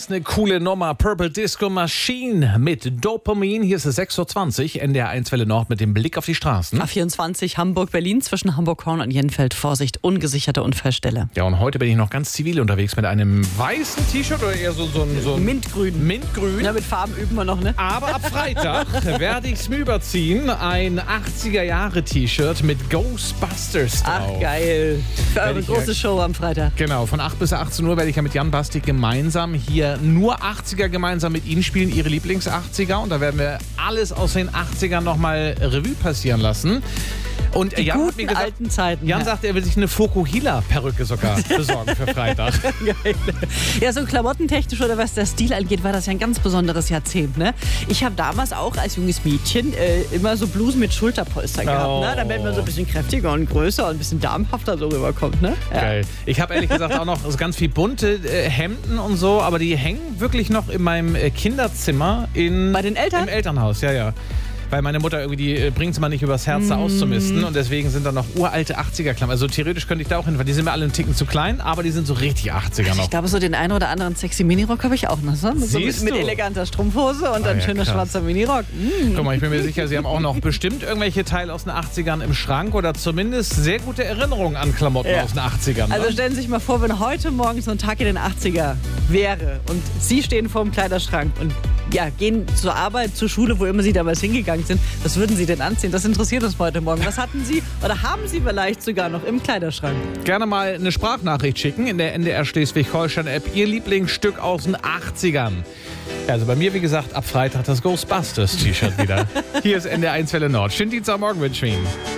ist eine coole Nummer. Purple Disco Machine mit Dopamin. Hier ist es 6.20 Uhr, NDR 1 Welle Nord mit dem Blick auf die Straßen. A24 Hamburg-Berlin zwischen Hamburg-Horn und Jenfeld. Vorsicht, ungesicherte Unfallstelle. Ja, und heute bin ich noch ganz zivil unterwegs mit einem weißen T-Shirt oder eher so ein Mintgrün. Mintgrün. Ja, mit Farben üben wir noch, ne? Aber ab Freitag werde ich es mir überziehen. Ein 80er-Jahre-T-Shirt mit Ghostbusters drauf. Ach, geil. Für eure große Show am Freitag. Genau, von 8 bis 18 Uhr werde ich ja mit Jan Bastik gemeinsam hier nur 80er gemeinsam mit Ihnen spielen, Ihre Lieblings-80er. Und da werden wir alles aus den 80ern nochmal Revue passieren lassen. Und Die Jan hat guten mir gesagt, alten Zeiten. Jan sagt, er will sich eine Fokuhila-Perücke sogar besorgen für Freitag. Geil. Ja, so klamottentechnisch oder was der Stil angeht, war das ja ein ganz besonderes Jahrzehnt, ne? Ich habe damals auch als junges Mädchen immer so Blusen mit Schulterpolstern gehabt, ne? Damit man so ein bisschen kräftiger und größer und ein bisschen damenhafter so rüberkommt, ne? Ja. Geil. Ich habe ehrlich gesagt auch noch so ganz viel bunte Hemden und so, aber die hängen wirklich noch in meinem Kinderzimmer Bei den Eltern? Im Elternhaus, ja. Weil meine Mutter irgendwie, die bringt es mal nicht übers Herz, da auszumisten. Und deswegen sind da noch uralte 80er-Klamotten. Also theoretisch könnte ich da auch hin, weil die sind mir alle einen Ticken zu klein, aber die sind so richtig 80er noch. Ich glaube, so den einen oder anderen sexy Minirock habe ich auch noch. So mit eleganter Strumpfhose und ein schöner schwarzer Minirock. Guck mal, ich bin mir sicher, Sie haben auch noch bestimmt irgendwelche Teile aus den 80ern im Schrank oder zumindest sehr gute Erinnerungen an Klamotten aus den 80ern. Ne? Also stellen Sie sich mal vor, wenn heute Morgen so ein Tag in den 80er wäre und Sie stehen vor dem Kleiderschrank und gehen zur Arbeit, zur Schule, wo immer Sie damals hingegangen sind. Was würden Sie denn anziehen? Das interessiert uns heute Morgen. Was hatten Sie oder haben Sie vielleicht sogar noch im Kleiderschrank? Gerne mal eine Sprachnachricht schicken in der NDR Schleswig-Holstein-App. Ihr Lieblingsstück aus den 80ern. Ja, also bei mir, wie gesagt, ab Freitag das Ghostbusters-T-Shirt wieder. Hier ist NDR 1 Welle Nord. Schönen Dienstagmorgen wünsche ich Ihnen.